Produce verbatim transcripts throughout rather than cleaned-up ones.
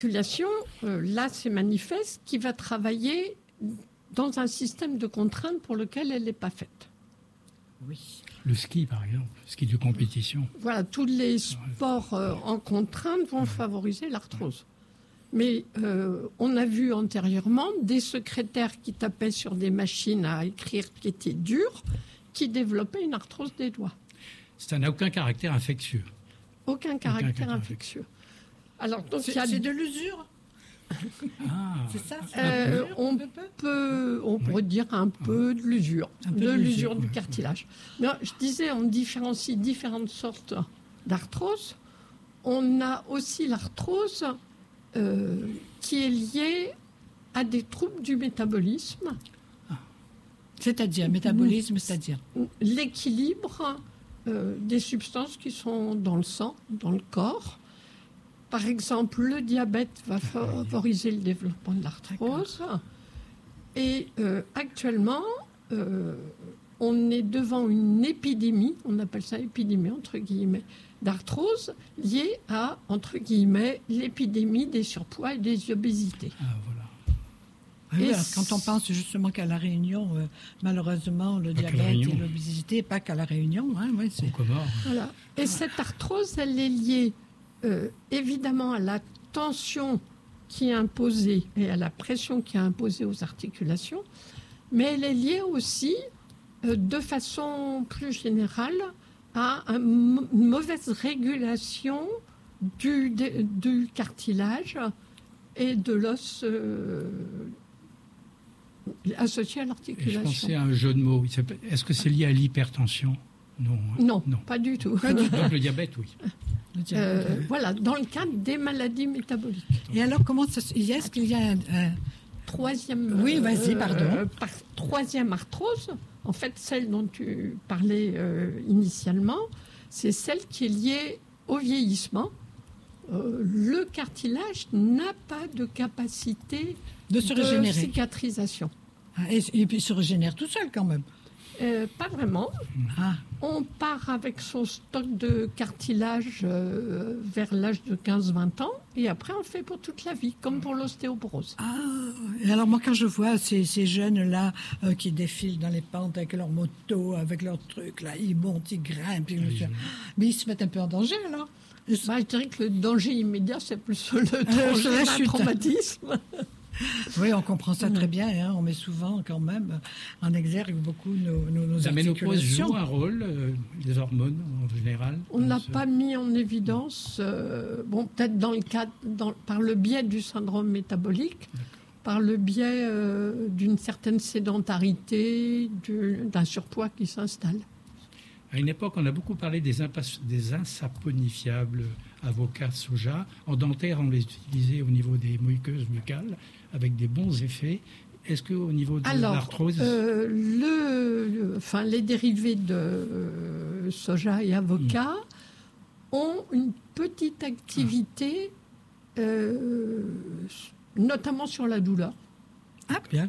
L'articulation, euh, là, c'est manifeste, qui va travailler dans un système de contraintes pour lequel elle n'est pas faite. Oui. Le ski, par exemple, le ski de compétition. Voilà, tous les sports euh, en contrainte vont favoriser l'arthrose. Mais euh, on a vu antérieurement des secrétaires qui tapaient sur des machines à écrire qui étaient dures, qui développaient une arthrose des doigts. Ça n'a aucun caractère infectieux. Aucun caractère, aucun caractère infectieux. Alors, donc, c'est, y a... c'est de l'usure. Ah, c'est ça. Euh, on peut, on pourrait oui. dire un peu de l'usure, un peu de, de l'usure, l'usure oui. du cartilage. Mais je disais, on différencie différentes sortes d'arthrose. On a aussi l'arthrose euh, qui est liée à des troubles du métabolisme. Ah. C'est-à-dire, métabolisme, c'est-à-dire l'équilibre euh, des substances qui sont dans le sang, dans le corps. Par exemple, le diabète va favoriser le développement de l'arthrose. D'accord. Et euh, actuellement, euh, on est devant une épidémie, on appelle ça épidémie entre guillemets, d'arthrose liée à, entre guillemets, l'épidémie des surpoids et des obésités. Ah, voilà. Oui, alors, quand on pense justement qu'à La Réunion, euh, malheureusement, le pas diabète et l'obésité, pas qu'à La Réunion. Hein, ouais, c'est... Voilà. Et cette arthrose, elle est liée Euh, évidemment à la tension qui est imposée et à la pression qui est imposée aux articulations, mais elle est liée aussi, euh, de façon plus générale, à un, une mauvaise régulation du, de, du cartilage et de l'os euh, associé à l'articulation. Je pensais à un jeu de mots. Est-ce que c'est lié à l'hypertension ? Non, hein. non, non, pas du tout. Donc le diabète, oui. Le diabète, euh, oui. Voilà, dans le cadre des maladies métaboliques. Et alors, comment ça se... Est-ce qu'il y a un... un... Troisième... Oui, vas-y, pardon. Euh, par, troisième arthrose, en fait, celle dont tu parlais euh, initialement, c'est celle qui est liée au vieillissement. Euh, le cartilage n'a pas de capacité de, se régénérer. de cicatrisation. Ah, et, et puis il se régénère tout seul, quand même. Euh, pas vraiment. Ah. On part avec son stock de cartilage euh, vers l'âge de quinze vingt ans et après on le fait pour toute la vie, comme pour l'ostéoporose. Ah, et alors moi quand je vois ces, ces jeunes-là euh, qui défilent dans les pentes avec leur moto, avec leurs trucs, là, ils montent, ils grimpent, ils oui, me... mais ils se mettent un peu en danger alors. Bah, je dirais que le danger immédiat, c'est plus le danger euh, d'un traumatisme. Oui, on comprend ça très bien. Hein. On met souvent, quand même, en exergue beaucoup nos, nos, nos La articulations. ménopause joue un rôle, euh, les hormones en général. On n'a ce... pas mis en évidence, euh, bon, peut-être dans le cadre, dans, par le biais du syndrome métabolique, D'accord. par le biais euh, d'une certaine sédentarité, du, d'un surpoids qui s'installe. À une époque, on a beaucoup parlé des, impas- des insaponifiables avocats soja. En dentaire, on les utilisait au niveau des muqueuses buccales avec des bons effets. Est-ce qu'au niveau de Alors, l'arthrose... Euh, le, le, enfin, les dérivés de euh, soja et avocat mmh. ont une petite activité, ah. euh, notamment sur la douleur. Ah, bien.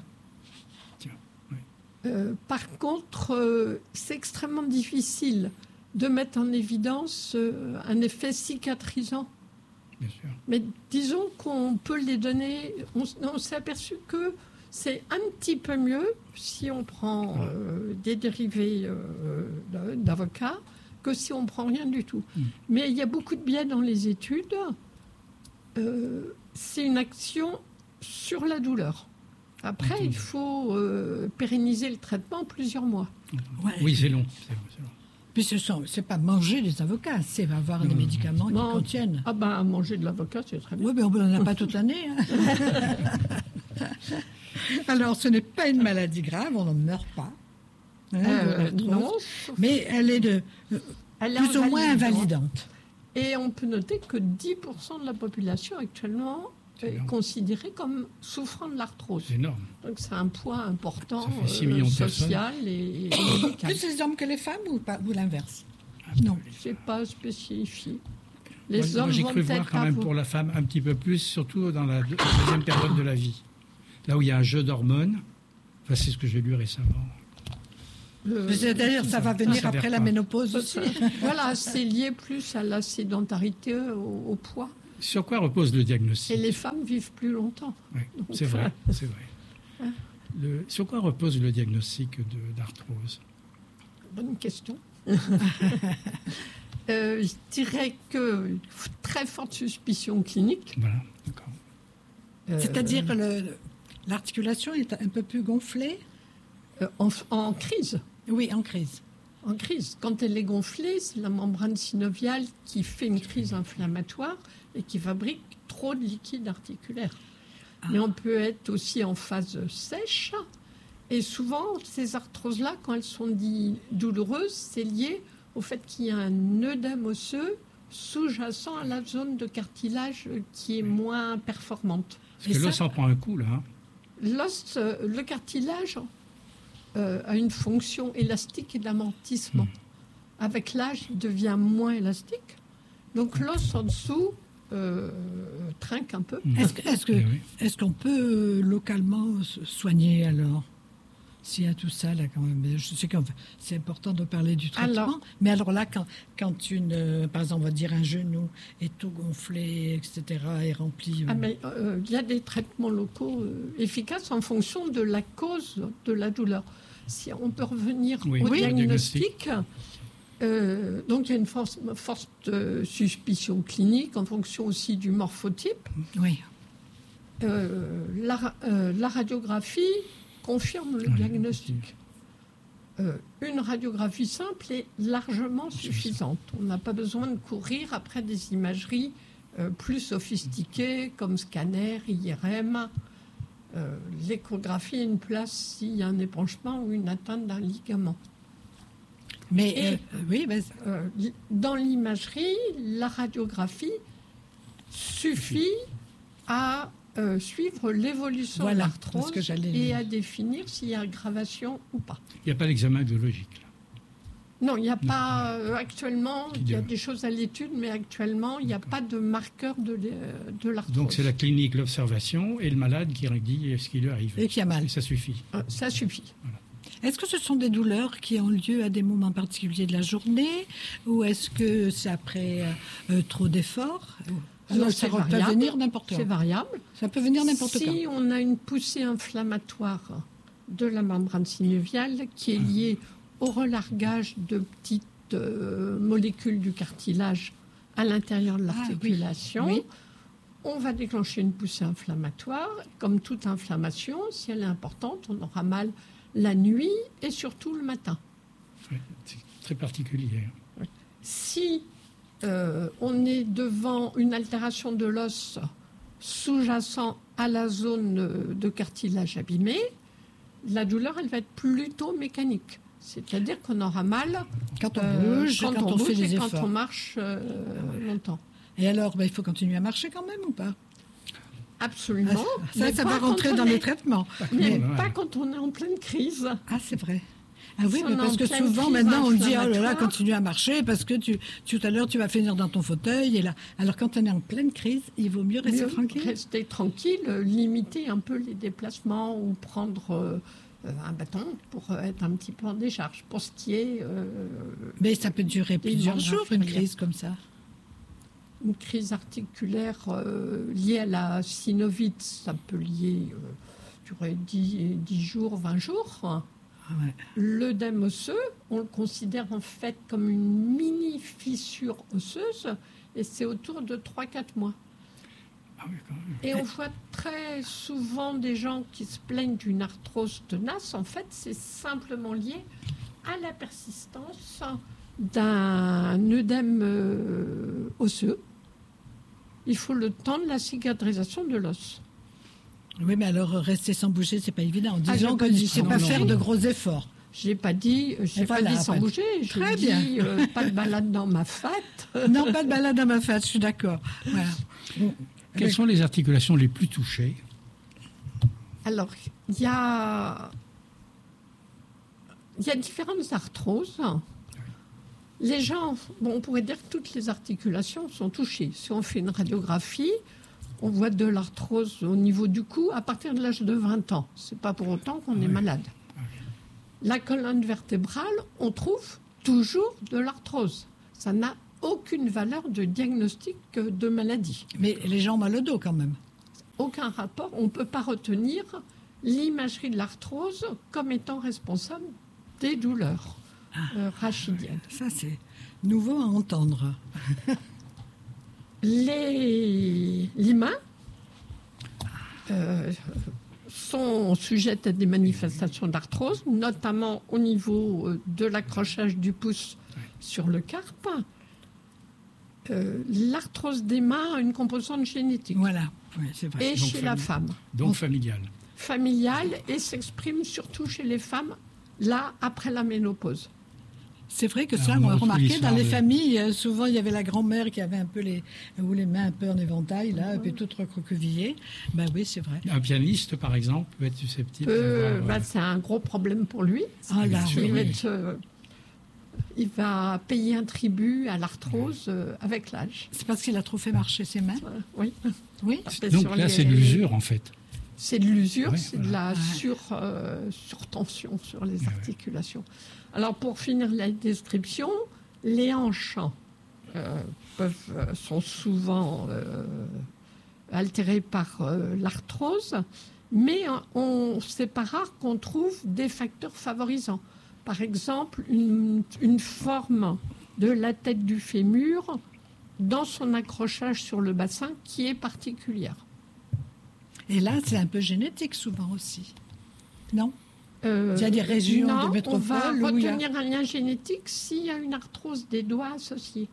Euh, par contre, euh, c'est extrêmement difficile de mettre en évidence euh, un effet cicatrisant. Bien sûr. Mais disons qu'on peut les donner... On, on s'est aperçu que c'est un petit peu mieux si on prend euh, des dérivés euh, d'avocat que si on ne prend rien du tout. Mm. Mais il y a beaucoup de biais dans les études. Euh, c'est une action sur la douleur. Après, Entendu. il faut euh, pérenniser le traitement en plusieurs mois. Ouais. Oui, c'est long. C'est long, c'est long. Puis ce sont, c'est pas manger des avocats, c'est avoir non, des médicaments non. qui contiennent. Ah ben, manger de l'avocat, c'est très bien. Oui, mais on n'en a pas toute l'année. Hein. Alors, ce n'est pas une maladie grave, on n'en meurt pas. Hein, euh, non. Mais elle est de elle plus ou moins invalidante. Et on peut noter que dix pour cent de la population actuellement est considérée comme souffrant de l'arthrose. C'est énorme. Donc c'est un point important euh, social et, et médical. Plus les hommes que les femmes ou, pas, ou l'inverse? Ah, non, c'est pas spécifié. Les moi, hommes moi, j'ai vont cru voir quand même pour la femme un petit peu plus, surtout dans la deuxième période de la vie. Là où il y a un jeu d'hormones, enfin c'est ce que j'ai lu récemment. Euh, C'est-à-dire ça va venir ça après la ménopause aussi. Voilà, c'est lié plus à la sédentarité, au, au poids. Sur quoi repose le diagnostic? Et les femmes vivent plus longtemps. Oui, c'est vrai, c'est vrai. Le, sur quoi repose le diagnostic de, d'arthrose? Bonne question. euh, je dirais que très forte suspicion clinique. Voilà, d'accord. Euh, C'est-à-dire que le, l'articulation est un peu plus gonflée? euh, en, en crise. Oui, en crise. En crise. Quand elle est gonflée, c'est la membrane synoviale qui fait une crise inflammatoire et qui fabrique trop de liquide articulaire. Ah. Mais on peut être aussi en phase sèche. Et souvent, ces arthroses-là, quand elles sont dites douloureuses, c'est lié au fait qu'il y a un œdème osseux sous-jacent à la zone de cartilage qui est moins performante. Parce que l'os en prend un coup, là. Hein. L'os, euh, le cartilage euh, a une fonction élastique et d'amortissement. Mmh. Avec l'âge, il devient moins élastique. Donc l'os en dessous euh, trinque un peu. Mmh. Est-ce, que, est-ce, que, oui. est-ce qu'on peut euh, localement soigner alors? S'il y a tout ça, là, quand même. Je sais que c'est important de parler du traitement. Alors, mais alors là, quand, quand une, euh, par exemple, on va dire un genou est tout gonflé, et cetera, est rempli... Euh... Ah, mais euh, il y a des traitements locaux euh, efficaces en fonction de la cause de la douleur. Si on peut revenir oui, au oui, diagnostic, euh, donc il y a une force, forte euh, suspicion clinique en fonction aussi du morphotype. Oui. Euh, la, euh, la radiographie confirme le diagnostic. Euh, une radiographie simple est largement suffisante. On n'a pas besoin de courir après des imageries euh, plus sophistiquées comme scanner, I R M. Euh, l'échographie a une place s'il y a un épanchement ou une atteinte d'un ligament. Mais Et, euh, oui, mais... Euh, dans l'imagerie, la radiographie suffit à Euh, suivre l'évolution voilà, de l'arthrose et à définir s'il y a aggravation ou pas. Il n'y a pas d'examen biologique, là. Non, il n'y a non. pas euh, actuellement, il y a des choses à l'étude, mais actuellement, il n'y a pas de marqueur de, de l'arthrose. Donc c'est la clinique, l'observation et le malade qui dit ce qui lui arrive. Et qui a mal. Et ça suffit. Euh, ça suffit. Voilà. Est-ce que ce sont des douleurs qui ont lieu à des moments particuliers de la journée ou est-ce que c'est après euh, trop d'efforts? Alors, ça c'est peut venir n'importe quand. C'est variable. Ça peut venir n'importe si quand. Si on a une poussée inflammatoire de la membrane synoviale qui est liée au relargage de petites euh, molécules du cartilage à l'intérieur de l'articulation, ah, oui. Oui. On va déclencher une poussée inflammatoire. Comme toute inflammation, si elle est importante, on aura mal la nuit et surtout le matin. Oui, c'est très particulier. Si Euh, on est devant une altération de l'os sous-jacent à la zone de cartilage abîmé, la douleur, elle va être plutôt mécanique. C'est-à-dire qu'on aura mal quand on bouge, euh, quand, quand on, on bouge fait des et efforts. quand on marche euh, longtemps. Et alors, ben, il faut continuer à marcher quand même ou pas? Absolument. Ah, ça, ça va rentrer dans est... les traitements. Mais ouais. pas quand on est en pleine crise. Ah, c'est vrai. Ah oui, mais parce que souvent, maintenant, on dit, oh là là, continue à marcher, parce que tu, tout à l'heure, tu vas finir dans ton fauteuil. Et là. Alors, quand on est en pleine crise, il vaut mieux rester mieux tranquille. Rester tranquille, limiter un peu les déplacements ou prendre euh, un bâton pour être un petit peu en décharge. Pour ce qui est... Euh, mais ça peut durer plusieurs jours, une crise comme ça. Une crise articulaire euh, liée à la synovite, ça peut lier, euh, durer dix jours, vingt jours. Ouais. L'œdème osseux, on le considère en fait comme une mini fissure osseuse et c'est autour de trois à quatre mois. Ah oui, quand même. Et on voit très souvent des gens qui se plaignent d'une arthrose tenace. En fait, c'est simplement lié à la persistance d'un œdème euh, osseux. Il faut le temps de la cicatrisation de l'os. Oui, mais alors rester sans bouger, c'est pas évident. Disons ah, que c'est pas faire de gros efforts. J'ai pas dit, j'ai pas voilà, dit sans pas bouger. J'ai Très dit bien. Euh, pas de balade dans ma fête. Non, pas de balade dans ma fête. Je suis d'accord. Voilà. Bon. Quelles mais... sont les articulations les plus touchées? Alors, il y a, il y a différentes arthroses. Les gens, bon, on pourrait dire que toutes les articulations sont touchées. Si on fait une radiographie, on voit de l'arthrose au niveau du cou à partir de l'âge de vingt ans. Ce n'est pas pour autant qu'on oui. est malade. La colonne vertébrale, on trouve toujours de l'arthrose. Ça n'a aucune valeur de diagnostic de maladie. Mais les gens ont mal au dos quand même. Aucun rapport. On ne peut pas retenir l'imagerie de l'arthrose comme étant responsable des douleurs ah, euh, rachidiennes. Ça, c'est nouveau à entendre. Les, les mains euh, sont sujettes à des manifestations d'arthrose, notamment au niveau de l'accrochage du pouce sur le carpe. Euh, l'arthrose des mains a une composante génétique. Voilà, oui, c'est vrai. Et donc chez la femme. Donc familiale. Familiale et s'exprime surtout chez les femmes, là, après la ménopause. C'est vrai que Alors, ça, on a remarqué dans les de... familles, souvent il y avait la grand-mère qui avait un peu les, ou les mains un peu en éventail, là, et puis tout recroquevillé. Ben oui, c'est vrai. Un pianiste, par exemple, peut être susceptible. Euh, bah, c'est un gros problème pour lui. Ah, là, il, oui. va être, euh, il va payer un tribut à l'arthrose euh, avec l'âge. C'est parce qu'il a trop fait marcher ses mains. Euh, oui. Oui. Donc là, les... c'est de l'usure, en fait. C'est de l'usure, oui, c'est voilà. de la ouais. sur, euh, surtension sur les articulations. Alors, pour finir la description, les hanches euh, peuvent, euh, sont souvent euh, altérées par euh, l'arthrose, mais on, c'est pas rare qu'on trouve des facteurs favorisants. Par exemple, une, une forme de la tête du fémur dans son accrochage sur le bassin qui est particulière. Et là, c'est un peu génétique souvent aussi, non? Euh, il y a des régions non, de métropole on va où il y a... retenir un lien génétique s'il y a une arthrose des doigts associée.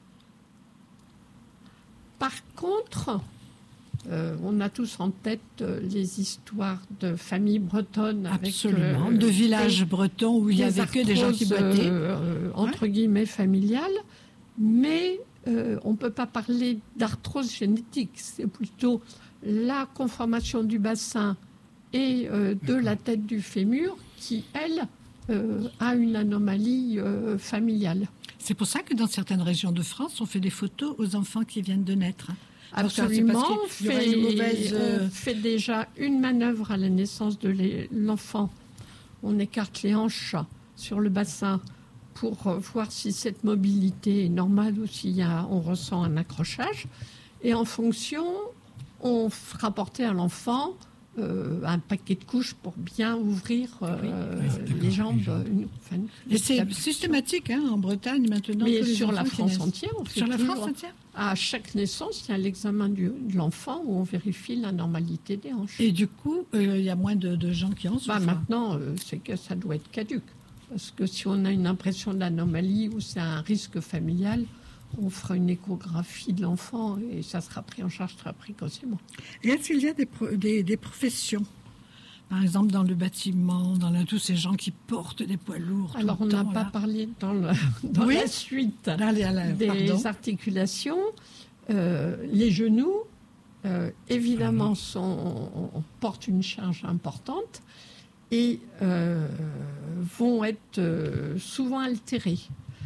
Par contre, euh, on a tous en tête euh, les histoires de familles bretonnes. Absolument, avec, euh, de villages des, bretons où il y avait que des gens qui boitaient. Euh, entre ouais. guillemets familiales, mais euh, on ne peut pas parler d'arthrose génétique. C'est plutôt la conformation du bassin et euh, de la tête du fémur qui, elle, euh, a une anomalie euh, familiale. C'est pour ça que dans certaines régions de France, on fait des photos aux enfants qui viennent de naître. Absolument. On fait, mauvaise... on fait déjà une manœuvre à la naissance de l'enfant. On écarte les hanches sur le bassin pour voir si cette mobilité est normale ou si on ressent un accrochage. Et en fonction, on fera porter à l'enfant Euh, un paquet de couches pour bien ouvrir euh, oui, les jambes. Une, enfin, une, et c'est systématique hein, en Bretagne maintenant. Mais sur la France entière, on fait sur la toujours, France entière. À chaque naissance, il y a l'examen du, de l'enfant où on vérifie la normalité des hanches. Et du coup, euh, il y a moins de, de gens qui en souffrent. Bah, maintenant, euh, c'est que ça doit être caduc. Parce que si on a une impression d'anomalie ou c'est un risque familial, on fera une échographie de l'enfant et ça sera pris en charge très précocement. Et est-ce qu'il y a des, pro- des, des professions, par exemple dans le bâtiment, dans le, tous ces gens qui portent des poids lourds? Alors, on n'a pas parlé dans, le, dans oui. la suite Allez, allez, des pardon. articulations. Euh, les genoux, euh, évidemment, sont, on porte une charge importante et euh, vont être euh, souvent altérés.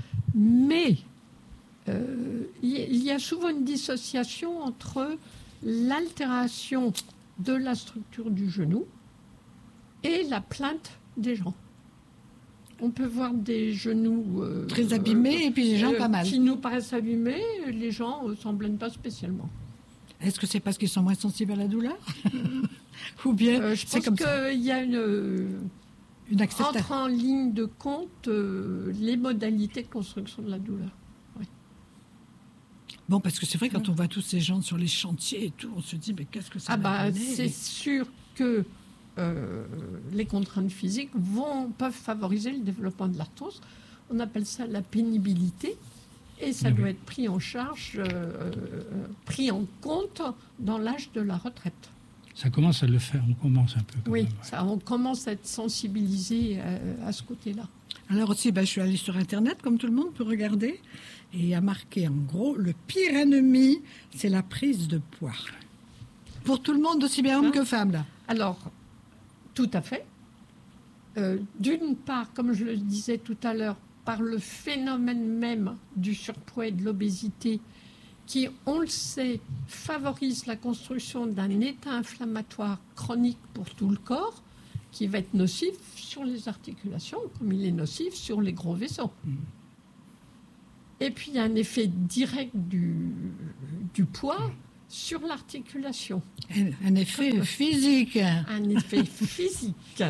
Mais Euh, il y a souvent une dissociation entre l'altération de la structure du genou et la plainte des gens. On peut voir des genoux euh, très abîmés euh, et puis des gens euh, pas mal. Qui nous paraissent abîmés, les gens ne s'en plaignent pas spécialement. Est-ce que c'est parce qu'ils sont moins sensibles à la douleur ou bien euh, je pense qu'il y a une, une acceptation. Entre en ligne de compte euh, les modalités de construction de la douleur. Bon, parce que c'est vrai, quand on voit tous ces gens sur les chantiers et tout, on se dit, mais qu'est-ce que ça ah va bah, donner ? C'est sûr que euh, les contraintes physiques vont, peuvent favoriser le développement de l'arthrose. On appelle ça la pénibilité. Et ça mmh. doit être pris en charge, euh, pris en compte dans l'âge de la retraite. Ça commence à le faire, on commence un peu. Quand oui, même, ouais. ça, on commence à être sensibilisé à, à ce côté-là. Alors aussi, ben, je suis allée sur Internet, comme tout le monde peut regarder, et il y a marqué en gros, le pire ennemi, c'est la prise de poids. Pour tout le monde, aussi bien homme hein? que femme, là. Alors, tout à fait. Euh, d'une part, comme je le disais tout à l'heure, par le phénomène même du surpoids et de l'obésité, qui, on le sait, favorise la construction d'un état inflammatoire chronique pour tout le corps, qui va être nocif sur les articulations, comme il est nocif sur les gros vaisseaux. Mmh. Et puis, il y a un effet direct du, du poids sur l'articulation. Un, un effet Comme, physique. Un effet physique.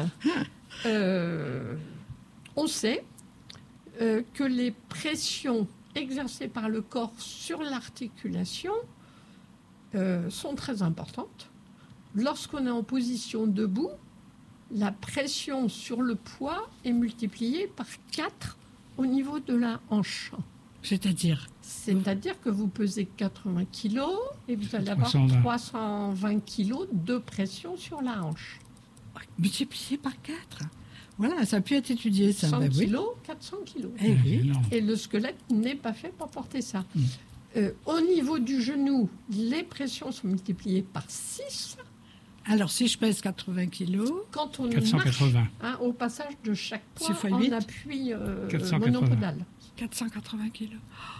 Euh, on sait euh, que les pressions exercées par le corps sur l'articulation euh, sont très importantes. Lorsqu'on est en position debout, la pression sur le poids est multipliée par quatre au niveau de la hanche. C'est-à-dire C'est-à-dire que vous pesez quatre-vingts kilos et vous allez avoir trois cent vingt kilos de pression sur la hanche. Multiplié par quatre. Voilà, ça a pu être étudié, ça. cent ben kilos, oui. quatre cents kilos. Eh oui. Et le squelette n'est pas fait pour porter ça. Mm. Euh, au niveau du genou, les pressions sont multipliées par six. Alors, si je pèse quatre-vingts kilos... Quand on quatre cent quatre-vingts. marche, hein, au passage de chaque poids, fois huit. on appuie euh, quatre cent quatre-vingts. monopodal. quatre cent quatre-vingts kilos.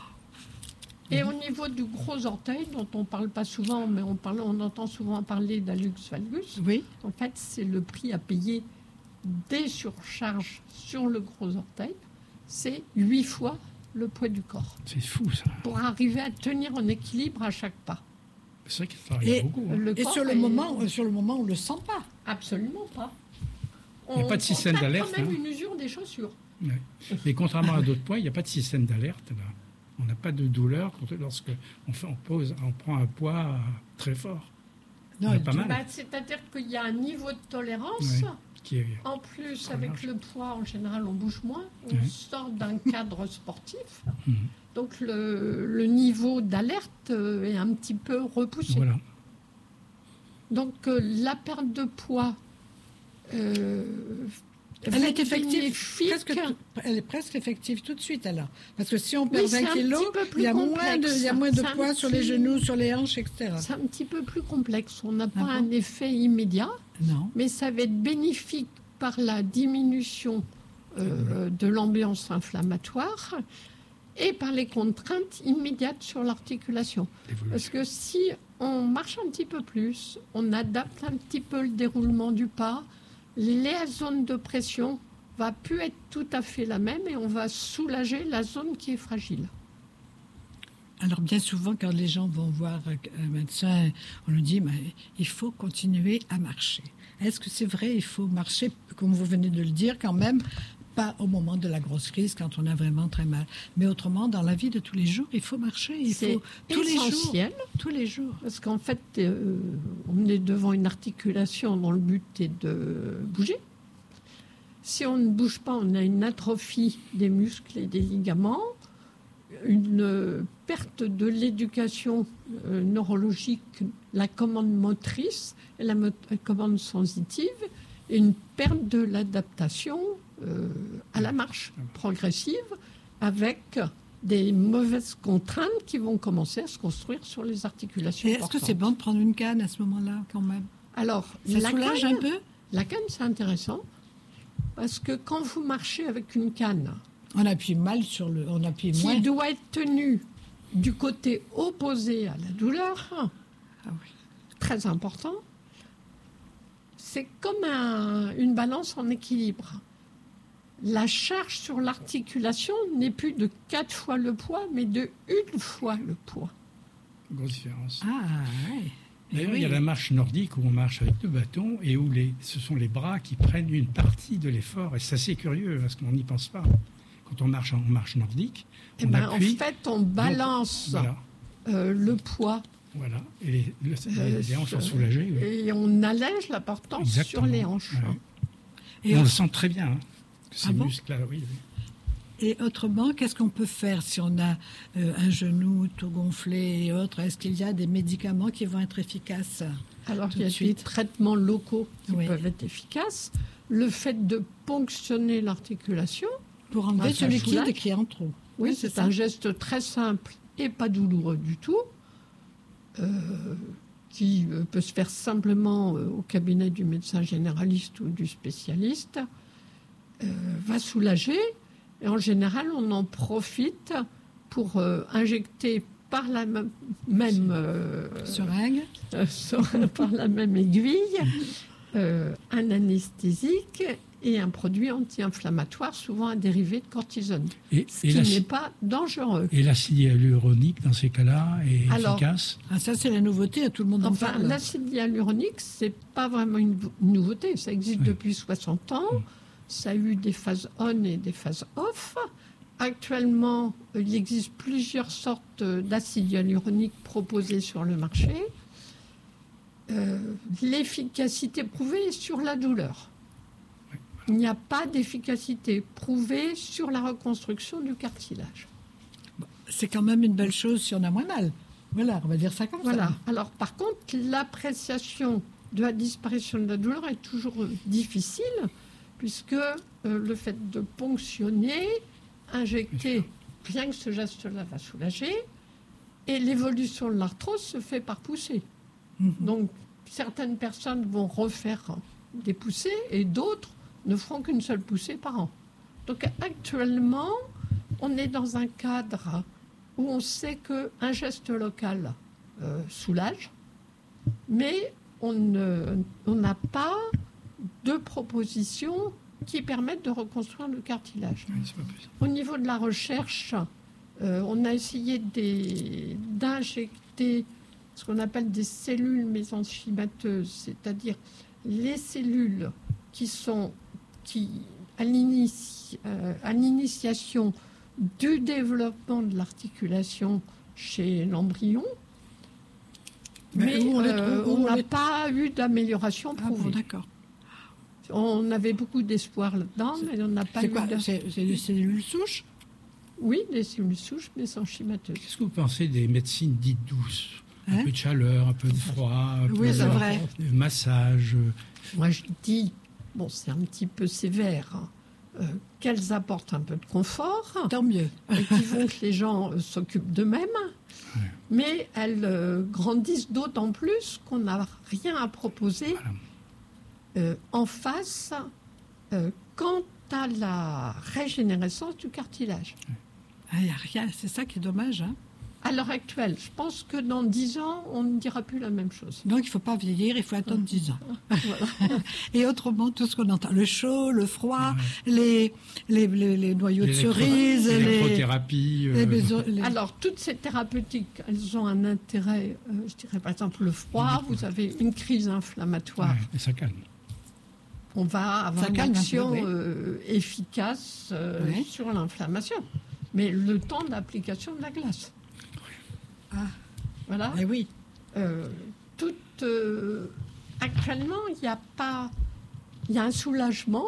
Et mmh. au niveau du gros orteil, dont on ne parle pas souvent, mais on, parle, on entend souvent parler d'hallux valgus, oui. En fait, c'est le prix à payer des surcharges sur le gros orteil. C'est huit fois le poids du corps. C'est fou, ça. Pour arriver à tenir en équilibre à chaque pas. C'est vrai qu'il travaille beaucoup. Hein. Le et sur le, est... moment, sur le moment, on ne le sent pas. Absolument pas. Il n'y a pas de système d'alerte. On a quand même hein. une usure des chaussures. Ouais. Mais contrairement à d'autres poids, il n'y a pas de système d'alerte. Là. On n'a pas de douleur lorsque on, fait, on, pose, on prend un poids très fort. Non, on a pas mal. Bah, c'est-à-dire qu'il y a un niveau de tolérance. Ouais, qui est... En plus, avec large. Le poids, en général, on bouge moins. On ouais. sort d'un cadre sportif. Mmh. Donc, le, le niveau d'alerte est un petit peu repoussé. Voilà. Donc, euh, la perte de poids... Euh, Elle est effective, presque, elle est presque effective tout de suite alors. Parce que si on perd oui, vingt kilos, il y a moins de, il y a moins de poids petit, sur les genoux, sur les hanches, et cetera. C'est un petit peu plus complexe. On n'a pas ah un bon effet immédiat, non. mais ça va être bénéfique par la diminution euh, de l'ambiance inflammatoire et par les contraintes immédiates sur l'articulation. Parce que si on marche un petit peu plus, on adapte un petit peu le déroulement du pas, la zone de pression va plus être tout à fait la même et on va soulager la zone qui est fragile. Alors bien souvent, quand les gens vont voir un médecin, on nous dit mais il faut continuer à marcher. Est-ce que c'est vrai, il faut marcher, comme vous venez de le dire quand même, pas au moment de la grosse crise, quand on a vraiment très mal. Mais autrement, dans la vie de tous les jours, il faut marcher. Il c'est faut tous essentiel, les jours. Tous les jours. Parce qu'en fait, euh, on est devant une articulation dont le but est de bouger. Si on ne bouge pas, on a une atrophie des muscles et des ligaments, une perte de l'éducation euh, neurologique, la commande motrice et la, mo- la commande sensitive, et une perte de l'adaptation Euh, à la marche progressive avec des mauvaises contraintes qui vont commencer à se construire sur les articulations. Et est-ce que c'est bon de prendre une canne à ce moment-là quand même? Alors, ça la soulage canne, un peu? La canne, c'est intéressant parce que quand vous marchez avec une canne, on appuie mal sur le, on appuie qui moins. doit être tenue du côté opposé à la douleur. Ah oui. Très important. C'est comme un, une balance en équilibre. La charge sur l'articulation n'est plus de quatre fois le poids, mais de une fois le poids. Grosse différence. Ah, ouais. D'ailleurs, oui. il y a la marche nordique où on marche avec deux bâtons et où les, ce sont les bras qui prennent une partie de l'effort. Et c'est assez curieux parce qu'on n'y pense pas. Quand on marche en marche nordique, eh on ben, appuie. En fait, on balance donc, voilà. euh, le poids. Voilà. Et les, le, euh, les hanches sont soulagées. Oui. Et on allège la portance Exactement. Sur les hanches. Ouais. Et on, on le sent très bien. Hein. Ces ah bon muscles-là, oui, oui. Et autrement, qu'est-ce qu'on peut faire si on a euh, un genou tout gonflé et autres? Est-ce qu'il y a des médicaments qui vont être efficaces? Alors, il y a des traitements locaux qui oui. peuvent être efficaces. Le fait de ponctionner l'articulation... Pour enlever ce liquide qui est en trop. Oui, oui c'est, c'est un geste très simple et pas douloureux du tout, euh, qui peut se faire simplement euh, au cabinet du médecin généraliste ou du spécialiste. Euh, va soulager et en général on en profite pour euh, injecter par la même euh, seringue euh, par la même aiguille euh, un anesthésique et un produit anti-inflammatoire, souvent un dérivé de cortisone, et, ce et qui n'est pas dangereux. Et l'acide hyaluronique, dans ces cas-là, est Alors, efficace? Ah, ça, c'est la nouveauté, tout le monde enfin, en parle. L'acide hyaluronique, ce n'est pas vraiment une nouveauté. Ça existe oui. depuis soixante ans. Oui. Ça a eu des phases on et des phases off. Actuellement, il existe plusieurs sortes d'acide hyaluronique proposés sur le marché. Euh, l'efficacité prouvée est sur la douleur. Il n'y a pas d'efficacité prouvée sur la reconstruction du cartilage. C'est quand même une belle chose si on a moins mal. Voilà, on va dire ça comme voilà. ça. Alors, par contre, l'appréciation de la disparition de la douleur est toujours difficile, puisque euh, le fait de ponctionner, injecter, bien que ce geste-là va soulager, et l'évolution de l'arthrose se fait par poussée. Mmh. Donc, certaines personnes vont refaire des poussées, et d'autres ne feront qu'une seule poussée par an. Donc actuellement, on est dans un cadre où on sait qu'un geste local euh, soulage, mais on ne, on n'a pas de propositions qui permettent de reconstruire le cartilage. Oui, c'est pas possible. Au niveau de la recherche, euh, on a essayé des, d'injecter ce qu'on appelle des cellules mésenchymateuses, c'est-à-dire les cellules qui sont qui, à, l'inici, euh, à l'initiation du développement de l'articulation chez l'embryon, mais, mais on euh, n'a pas eu d'amélioration prouvée. Ah bon, d'accord. On avait beaucoup d'espoir là-dedans, c'est, mais on n'a pas c'est eu quoi, de... C'est, c'est des cellules souches? Oui, des cellules souches mésenchymateuses. Qu'est-ce que vous pensez des médecines dites douces? Un hein? peu de chaleur, un peu de froid, un oui, peu c'est de, vrai. de massage. Moi, je dis... Bon, c'est un petit peu sévère, hein, euh, qu'elles apportent un peu de confort. Tant mieux. Et qui font que les gens euh, s'occupent d'eux-mêmes. Ouais. Mais elles euh, grandissent d'autant plus qu'on n'a rien à proposer voilà. euh, en face euh, quant à la régénérescence du cartilage. Il n'y a rien, c'est ça qui est dommage, hein. À l'heure actuelle, je pense que dans dix ans, on ne dira plus la même chose. Donc, il ne faut pas vieillir, il faut attendre dix ans. Voilà. Et autrement, tout ce qu'on entend, le chaud, le froid, ouais. les, les, les, les noyaux L'électro- de cerise... L'électrothérapie... Les... Euh... Les... Alors, toutes ces thérapeutiques, elles ont un intérêt. Euh, je dirais, par exemple, le froid, vous avez une crise inflammatoire. Ouais, et ça calme. On va avoir ça une calme action un peu, oui. euh, efficace euh, oui. sur l'inflammation. Mais le temps d'application de la glace. Ah, voilà. Eh oui. Euh, tout, euh, actuellement, il n'y a pas. Il y a un soulagement.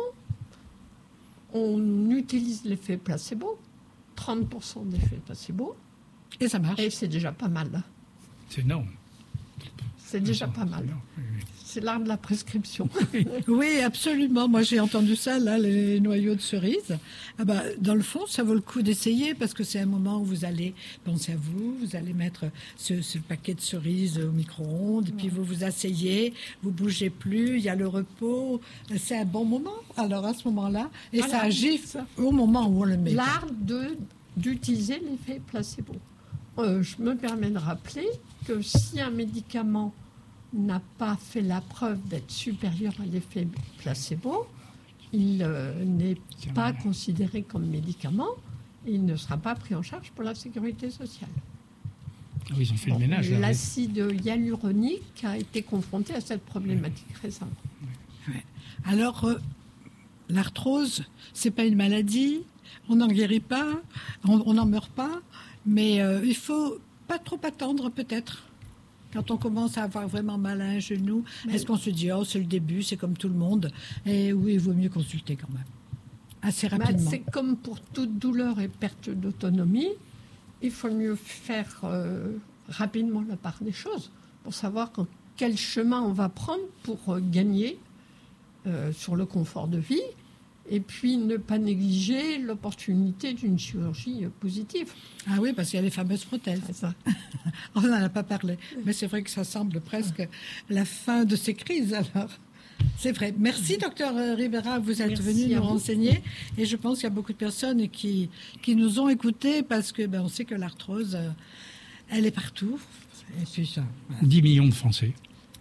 On utilise l'effet placebo, trente pour cent d'effet placebo. Et ça marche. Et c'est déjà pas mal. C'est énorme. C'est déjà pas mal. C'est l'art de la prescription. Oui, absolument. Moi, j'ai entendu ça, là, les noyaux de cerise. Ah bah, dans le fond, ça vaut le coup d'essayer parce que c'est un moment où vous allez penser à vous, vous allez mettre ce, ce paquet de cerises au micro-ondes, et puis vous vous asseyez, vous bougez plus, il y a le repos. C'est un bon moment, alors à ce moment-là. Et voilà, ça agit ça. Au moment où on le met. L'art de, d'utiliser l'effet placebo. Euh, je me permets de rappeler que si un médicament n'a pas fait la preuve d'être supérieur à l'effet placebo, il euh, n'est pas considéré comme médicament et il ne sera pas pris en charge pour la sécurité sociale. Ah oui, ils ont fait bon, le ménage. Là, l'acide hyaluronique a été confronté à cette problématique oui. récemment. Oui. Alors, euh, l'arthrose, c'est pas une maladie, on n'en guérit pas, on n'en meurt pas, mais euh, il faut pas trop attendre peut-être. Quand on commence à avoir vraiment mal à un genou, mais est-ce qu'on se dit « Oh, c'est le début, c'est comme tout le monde » Et oui, il vaut mieux consulter quand même, assez rapidement. C'est comme pour toute douleur et perte d'autonomie, il faut mieux faire euh, rapidement la part des choses pour savoir quand, quel chemin on va prendre pour euh, gagner euh, sur le confort de vie et puis ne pas négliger l'opportunité d'une chirurgie positive. Ah oui, parce qu'il y a les fameuses prothèses. C'est ça. On n'en a pas parlé. Mais c'est vrai que ça semble presque la fin de ces crises, alors. C'est vrai. Merci, docteur Rivera, vous êtes Merci venu nous vous. renseigner. Et je pense qu'il y a beaucoup de personnes qui, qui nous ont écoutés parce que ben, on sait que l'arthrose, elle est partout. Et puis ça, voilà. dix millions de Français.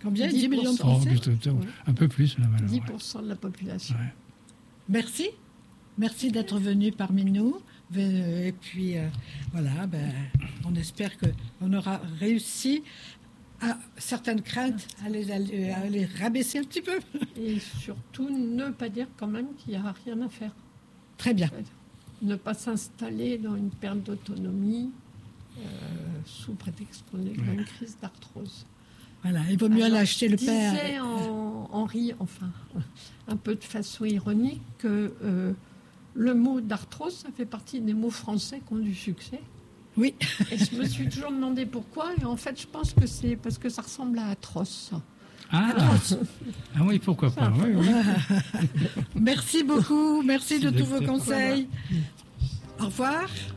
Combien dix millions de Français. Oh, plutôt, ouais. Un peu plus, là, dix pour cent ouais. de la population. Ouais. Merci. Merci d'être venu parmi nous. Et puis, euh, voilà, ben, on espère qu'on aura réussi à certaines craintes à les, à les rabaisser un petit peu. Et surtout, ne pas dire quand même qu'il n'y a rien à faire. Très bien. Ne pas s'installer dans une perte d'autonomie euh, sous prétexte qu'on est dans une crise d'arthrose. Voilà, il vaut mieux aller acheter le père. père. disait en, Henri, enfin, un peu de façon ironique, que euh, le mot d'arthrose, ça fait partie des mots français qui ont du succès. Oui. Et je me suis toujours demandé pourquoi. Et en fait, je pense que c'est parce que ça ressemble à atroce. Ah, atroce. Ah oui, pourquoi pas. Oui, oui. Merci beaucoup. Merci de tous vos conseils. Au revoir.